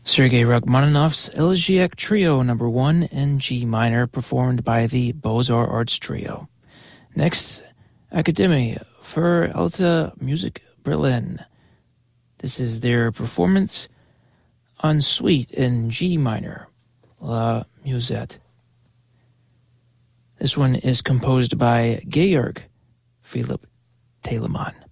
Sergei Rachmaninoff's Elegiac Trio No. 1 in G minor, performed by the Beaux-Arts Trio. Next, Akademie für Alte Musik Berlin. This is their performance on Suite in G minor, La Musette. This one is composed by Georg Philipp Telemann.